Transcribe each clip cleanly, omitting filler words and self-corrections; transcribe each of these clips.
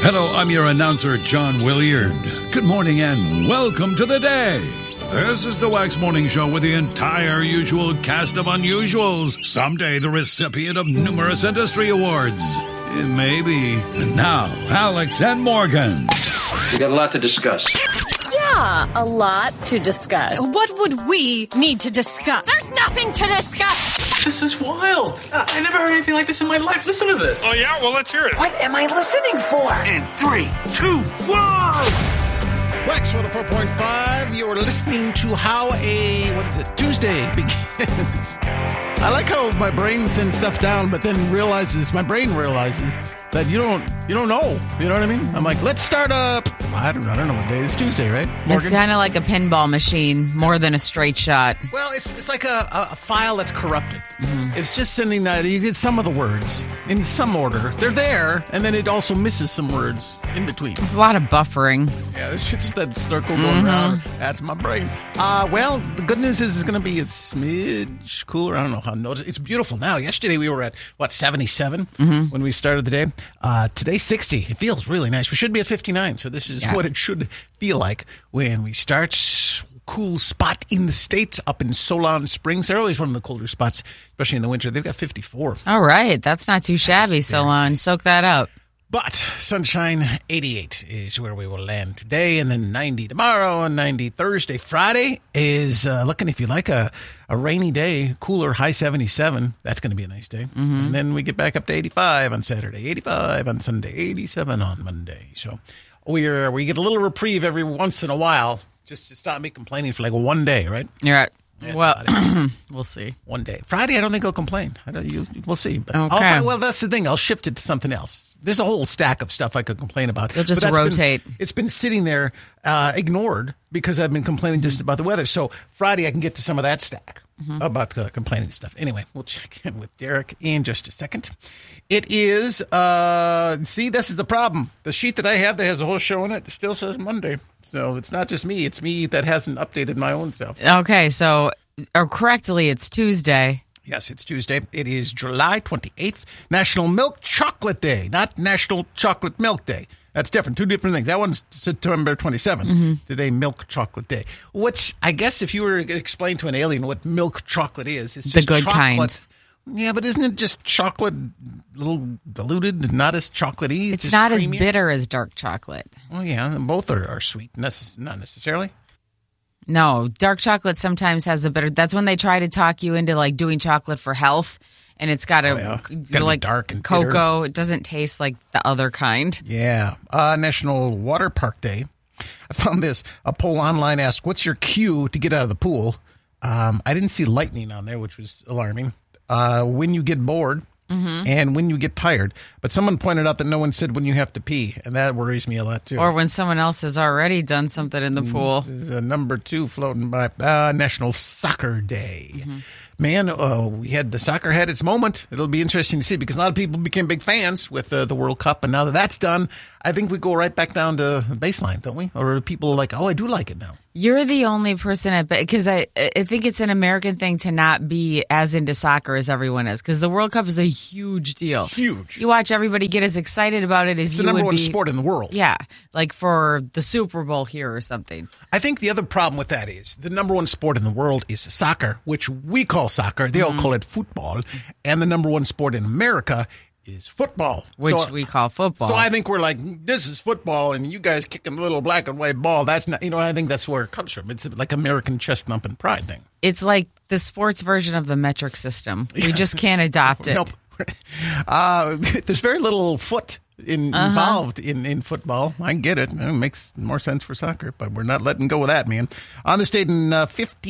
Hello, I'm your announcer, John Williard. Good morning and welcome to the day. This is the Wax Morning Show with the entire usual cast of unusuals. Someday the recipient of numerous industry awards. Maybe. And now, Alex and Morgan. We got a lot to discuss. Yeah, a lot to discuss. What would we need to discuss? There's nothing to discuss. This is wild. I never heard anything like this in my life. Listen to this. Oh, yeah? Well, let's hear it. What am I listening for? In 3, 2, 1. Wax 104.5. You're listening to how Tuesday begins. I like how my brain sends stuff down, but then my brain realizes that you don't know. You know what I mean? I'm like, let's start up. I don't know what day. It's Tuesday, right, Morgan? It's kind of like a pinball machine, more than a straight shot. Well, it's like a file that's corrupted. Mm-hmm. It's just sending that. You get some of the words in some order. They're there, and then it also misses some words in between. There's a lot of buffering. Yeah, it's just that circle going around. That's my brain. Well, the good news is it's going to be a smidge cooler. I don't know how noticeable. It's beautiful now. Yesterday we were at, 77 when we started the day. Today's 60. It feels really nice. We should be at 59, so this is what it should feel like when we start. Cool spot in the States up in Solon Springs. They're always one of the colder spots, especially in the winter. They've got 54. All right. That's not too shabby, Solon. Soak that up. But sunshine, 88 is where we will land today, and then 90 tomorrow and 90 Thursday. Friday is looking, if you like, a rainy day, cooler, high 77. That's going to be a nice day. Mm-hmm. And then we get back up to 85 on Saturday, 85 on Sunday, 87 on Monday. So we get a little reprieve every once in a while. Just to stop me complaining for like one day, right? You're right. That's well, we'll see. One day. Friday, I don't think I'll complain. We'll see. But okay. Well, that's the thing. I'll shift it to something else. There's a whole stack of stuff I could complain about. You'll just rotate. It's been sitting there ignored because I've been complaining just about the weather. So Friday, I can get to some of that stack about complaining stuff. Anyway, we'll check in with Derek in just a second. It is, this is the problem. The sheet that I have that has a whole show in it still says Monday. So it's not just me. It's me that hasn't updated my own self. Okay, so correctly, it's Tuesday. Yes, it's Tuesday. It is July 28th, National Milk Chocolate Day, not National Chocolate Milk Day. That's different. Two different things. That one's September 27th, today, Milk Chocolate Day, which I guess if you were to explain to an alien what milk chocolate is, it's just the good chocolate. Kind. Yeah, but isn't it just chocolate, a little diluted, not as chocolatey? It's not creamier? as bitter as dark chocolate. Oh, yeah, both are sweet. Not necessarily. No, dark chocolate sometimes has a bitter. That's when they try to talk you into like doing chocolate for health, and it's got like dark and cocoa. bitter. It doesn't taste like the other kind. Yeah, National Water Park Day. I found this. A poll online asked, "What's your cue to get out of the pool?" I didn't see lightning on there, which was alarming. When you get bored and when you get tired. But someone pointed out that no one said when you have to pee, and that worries me a lot, too. Or when someone else has already done something in the pool. Number 2 floating by. National Soccer Day. Man, we had the soccer had its moment. It'll be interesting to see because a lot of people became big fans with the World Cup, and now that that's done, I think we go right back down to baseline, don't we? Or are people like, I do like it now? You're the only person because I think it's an American thing to not be as into soccer as everyone is because the World Cup is a huge deal. Huge. You watch everybody get as excited about it as it's the number one sport in the world. Yeah, like for the Super Bowl here or something. I think the other problem with that is the number one sport in the world is soccer, which we call soccer. They all call it football. And the number one sport in America is football. Which we call football. So I think we're like, this is football, and you guys kicking the little black and white ball. That's not, I think that's where it comes from. It's like American chest thumping pride thing. It's like the sports version of the metric system. We just can't adopt it. Nope. There's very little foot involved in football. I get it. It makes more sense for soccer, but we're not letting go of that, man. On this date in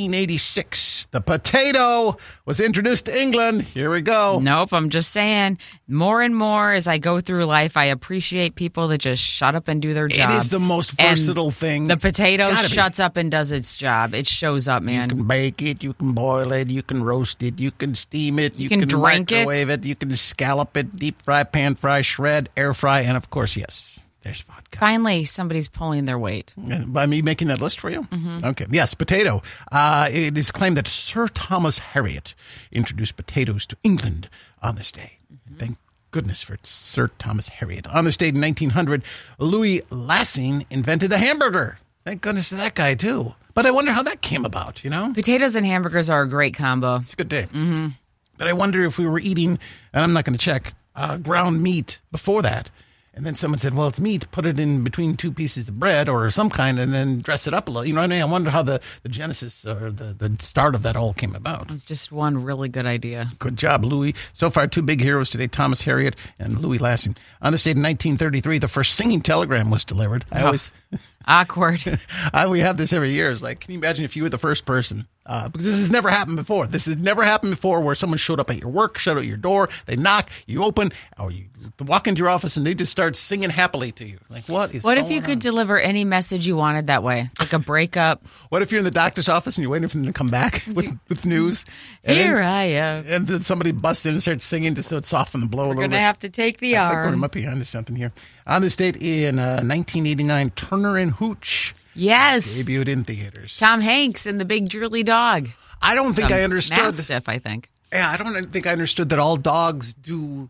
1586, the potato was introduced to England. Here we go. Nope, I'm just saying, more and more as I go through life, I appreciate people that just shut up and do their job. It is the most versatile thing. The potato shuts up and does its job. It shows up, man. You can bake it, you can boil it, you can roast it, you can steam it, you can drink microwave it, you can scallop it, deep fry, pan fry, shred, air fry, and of course, yes, there's vodka. Finally, somebody's pulling their weight. By me making that list for you? Okay. Yes, potato. It is claimed that Sir Thomas Harriot introduced potatoes to England on this day. Thank goodness for Sir Thomas Harriot. On this date in 1900, Louis Lassing invented the hamburger. Thank goodness for that guy, too. But I wonder how that came about, you know? Potatoes and hamburgers are a great combo. It's a good day. Mm-hmm. But I wonder if we were eating, and I'm not going to check, ground meat before that. And then someone said, well, it's meat. Put it in between two pieces of bread or some kind and then dress it up a little. You know what I mean? I wonder how the genesis or the start of that all came about. It was just one really good idea. Good job, Louis. So far, two big heroes today, Thomas Harriot and Louis Lassing. On this date in 1933, the first singing telegram was delivered. Awkward. We have this every year. It's like, can you imagine if you were the first person? Because this has never happened before. This has never happened before where someone showed up at your work, showed at your door, they knock, you open, or you walk into your office and they just start singing happily to you. Like, what if you could deliver any message you wanted that way? Like a breakup. What if you're in the doctor's office and you're waiting for them to come back with news? Here I am. And then somebody busts in and starts singing to soften the blow a little bit. We're going to have to take the arm. I think I'm up behind something here. On this date in 1989, Turner and Hooch. Yes. Debuted in theaters. Tom Hanks and the big drooly dog. I don't think I understood. Mastiff, I think. Yeah, I don't think I understood that all dogs do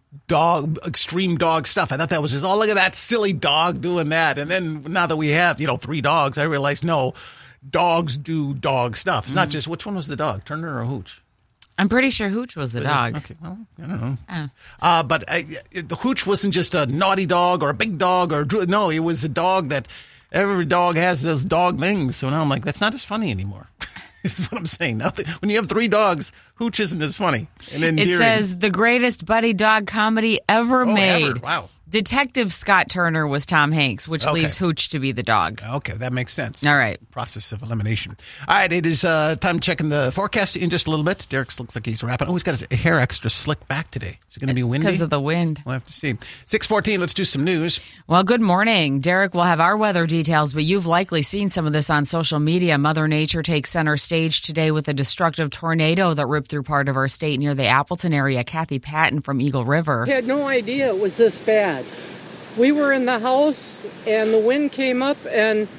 extreme dog stuff. I thought that was just, oh, look at that silly dog doing that. And then now that we have, 3 dogs, I realized, no, dogs do dog stuff. It's not just, which one was the dog, Turner or Hooch? I'm pretty sure Hooch was the dog. Okay, well, I don't know. But the Hooch wasn't just a naughty dog or a big dog. No, it was a dog that every dog has those dog things. So now I'm like, that's not as funny anymore. This is what I'm saying. Now, when you have 3 dogs, Hooch isn't as funny. And it says the greatest buddy dog comedy ever made. Ever. Wow. Detective Scott Turner was Tom Hanks, which leaves Hooch to be the dog. Okay, that makes sense. All right. Process of elimination. All right, it is time checking the forecast in just a little bit. Derek looks like he's wrapping. Oh, he's got his hair extra slicked back today. Is it going to be windy? Because of the wind. We'll have to see. 6:14, let's do some news. Well, good morning. Derek will have our weather details, but you've likely seen some of this on social media. Mother Nature takes center stage today with a destructive tornado that ripped through part of our state near the Appleton area. Kathy Patton from Eagle River. I had no idea it was this bad. We were in the house and the wind came up and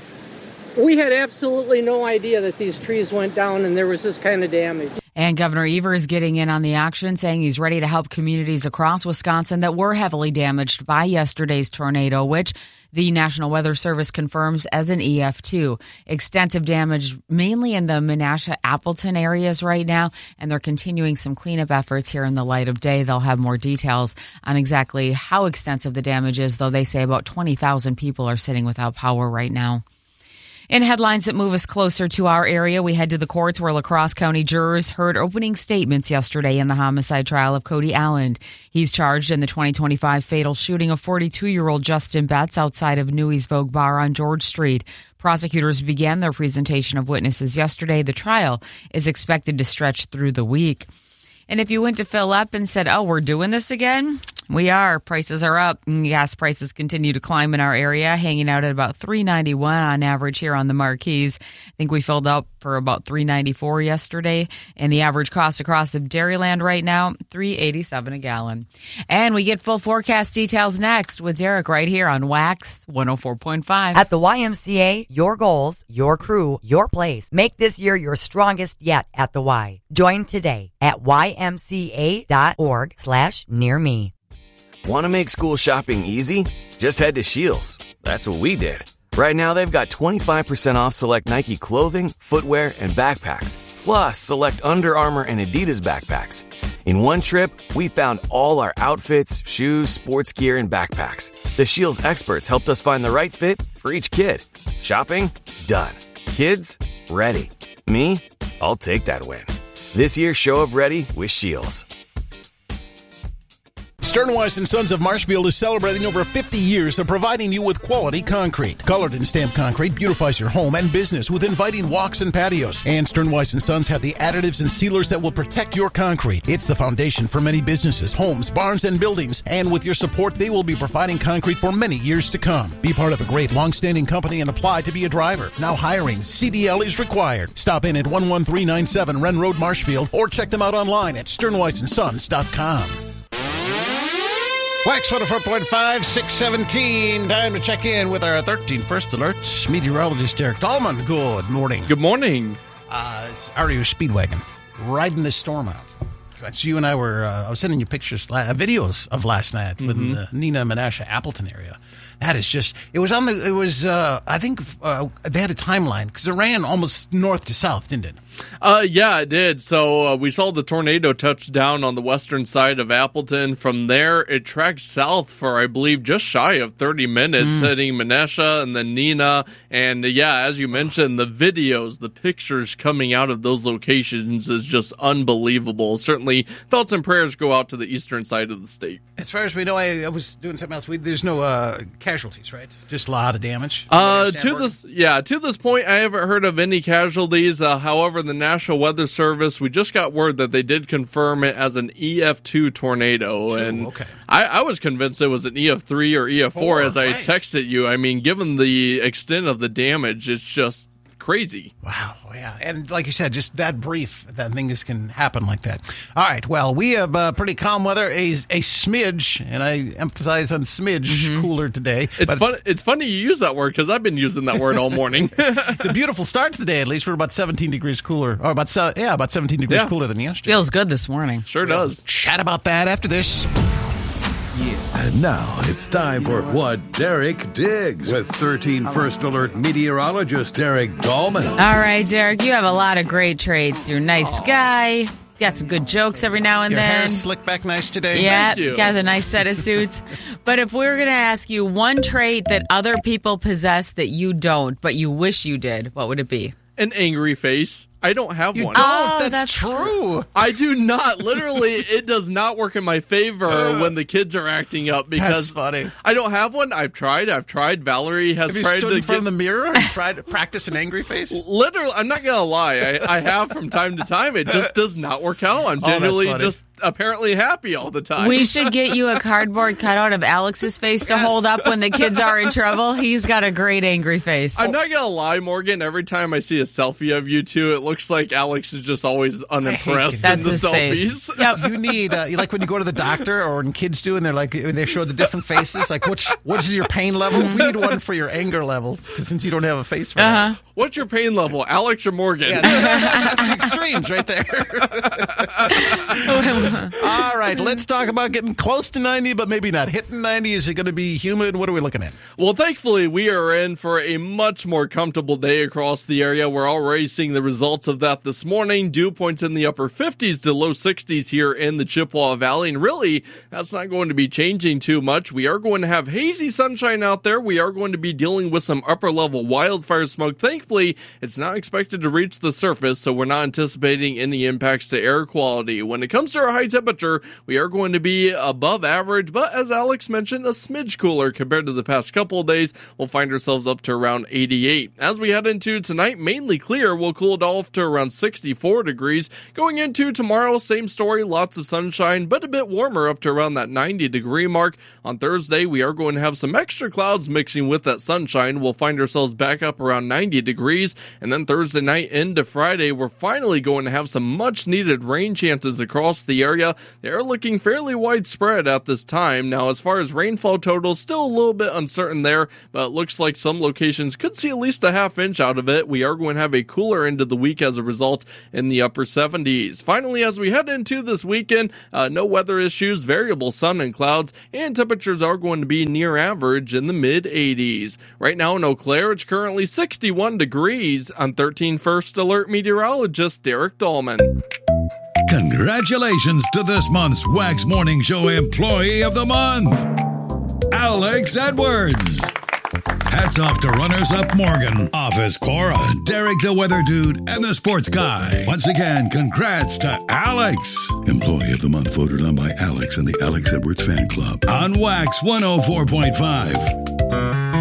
we had absolutely no idea that these trees went down and there was this kind of damage. And Governor Evers getting in on the action, saying he's ready to help communities across Wisconsin that were heavily damaged by yesterday's tornado, which the National Weather Service confirms as an EF2. Extensive damage mainly in the Menasha-Appleton areas right now, and they're continuing some cleanup efforts here in the light of day. They'll have more details on exactly how extensive the damage is, though they say about 20,000 people are sitting without power right now. In headlines that move us closer to our area, we head to the courts where La Crosse County jurors heard opening statements yesterday in the homicide trial of Cody Allen. He's charged in the 2025 fatal shooting of 42-year-old Justin Betts outside of Newey's Vogue Bar on George Street. Prosecutors began their presentation of witnesses yesterday. The trial is expected to stretch through the week. And if you went to fill up and said, oh, we're doing this again, we are. Prices are up. Gas prices continue to climb in our area, hanging out at about $3.91 on average here on the Marquise. I think we filled up for about $3.94 yesterday, and the average cost across the Dairyland right now, $3.87 a gallon. And we get full forecast details next with Derek right here on Wax 104.5. At the YMCA, your goals, your crew, your place. Make this year your strongest yet at the Y. Join today at ymca.org/nearme. Want to make school shopping easy? Just head to Scheels. That's what we did. Right now, they've got 25% off select Nike clothing, footwear, and backpacks, plus select Under Armour and Adidas backpacks. In one trip, we found all our outfits, shoes, sports gear, and backpacks. The Scheels experts helped us find the right fit for each kid. Shopping? Done. Kids? Ready. Me? I'll take that win. This year, show up ready with Scheels. Sternweiss & Sons of Marshfield is celebrating over 50 years of providing you with quality concrete. Colored and stamped concrete beautifies your home and business with inviting walks and patios. And Sternweiss & Sons have the additives and sealers that will protect your concrete. It's the foundation for many businesses, homes, barns, and buildings. And with your support, they will be providing concrete for many years to come. Be part of a great long-standing company and apply to be a driver. Now hiring. CDL is required. Stop in at 11397 Wren Road, Marshfield, or check them out online at sternweissandsons.com. Wax 104.5, 617. Time to check in with our 13 First Alerts. Meteorologist Derek Dahlman. Good morning. Good morning. REO Speedwagon riding the storm out. So you and I were, I was sending you pictures, videos of last night within the Neenah, Menasha, Appleton area. That is just, I think they had a timeline because it ran almost north to south, didn't it? Yeah, it did. So we saw the tornado touch down on the western side of Appleton. From there, it tracked south for, I believe, just shy of 30 minutes, hitting Menasha and then Neenah. And yeah, as you mentioned, the videos, the pictures coming out of those locations is just unbelievable. Certainly, thoughts and prayers go out to the eastern side of the state. As far as we know, I was doing something else. There's no casualties, right? Just a lot of damage. To this point, I haven't heard of any casualties. However, the National Weather Service, we just got word that they did confirm it as an EF2 tornado, and I was convinced it was an EF3 or EF4 as I texted you. I mean, given the extent of the damage, it's just crazy. Wow, yeah. And like you said, just that brief, that things can happen like that. All right, well, we have pretty calm weather, a smidge, and I emphasize on smidge, cooler today. It's funny you use that word because I've been using that word all morning. It's a beautiful start to the day, at least. We're about 17 degrees cooler, or about 17 degrees cooler than yesterday. Feels good this morning. Sure does. Chat about that after this. And now it's time for What Derek Digs with 13 First Alert meteorologist Derek Dahlman. All right, Derek, you have a lot of great traits. You're a nice guy. Got some good jokes every now and Your then. Your hair's slicked back nice today. Yeah, got a nice set of suits. But if we were going to ask you one trait that other people possess that you don't, but you wish you did, what would it be? An angry face. I don't have one. Oh, that's true. I do not. Literally, it does not work in my favor when the kids are acting up because that's funny. I don't have one. I've tried. Valerie has tried. Have you stood in front of the mirror and tried to practice an angry face? Literally, I'm not going to lie. I have from time to time. It just does not work out. I'm generally just apparently happy all the time. We should get you a cardboard cutout of Alex's face to hold up when the kids are in trouble. He's got a great angry face. I'm not going to lie, Morgan. Every time I see a selfie of you two, it looks like Alex is just always unimpressed in the selfies. Yep. You need, like when you go to the doctor or when kids do and they're like, they show the different faces, like which is your pain level? We need one for your anger level since you don't have a face for that. What's your pain level, Alex or Morgan? Yeah, that's the extremes right there. All right, let's talk about getting close to 90, but maybe not hitting 90. Is it going to be humid? What are we looking at? Well, thankfully, we are in for a much more comfortable day across the area. We're already seeing the results of that this morning. Dew points in the upper 50s to low 60s here in the Chippewa Valley, and really, that's not going to be changing too much. We are going to have hazy sunshine out there. We are going to be dealing with some upper-level wildfire smoke. Thankfully, it's not expected to reach the surface, so we're not anticipating any impacts to air quality. When it comes to our high temperature, we are going to be above average, but as Alex mentioned, a smidge cooler compared to the past couple of days. We'll find ourselves up to around 88. As we head into tonight, mainly clear, we'll cool it off to around 64 degrees. Going into tomorrow, same story, lots of sunshine, but a bit warmer up to around that 90-degree mark. On Thursday, we are going to have some extra clouds mixing with that sunshine. We'll find ourselves back up around 90 degrees, and then Thursday night into Friday, we're finally going to have some much-needed rain chances across the area. They're looking fairly widespread at this time. Now, as far as rainfall totals, still a little bit uncertain there, but it looks like some locations could see at least a half inch out of it. We are going to have a cooler end of the week as a result in the upper 70s. Finally, as we head into this weekend, no weather issues, variable sun and clouds, and temperatures are going to be near average in the mid-80s. Right now in Eau Claire, it's currently 61 degrees. I'm 13 First Alert meteorologist Derek Dahlman. Congratulations to this month's Wax Morning Show Employee of the Month, Alex Edwards. Hats off to runners-up Morgan, Office Cora, Derek the Weather Dude, and the Sports Guy. Once again, congrats to Alex. Employee of the Month voted on by Alex and the Alex Edwards Fan Club on Wax 104.5.